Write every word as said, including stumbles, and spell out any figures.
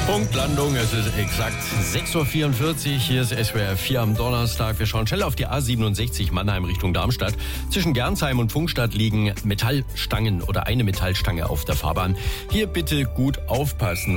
Punktlandung, es ist exakt sechs Uhr vierundvierzig, hier ist S W R vier am Donnerstag. Wir schauen schnell auf die A siebenundsechzig Mannheim Richtung Darmstadt. Zwischen Gernsheim und Pfungstadt liegen Metallstangen oder eine Metallstange auf der Fahrbahn. Hier bitte gut aufpassen.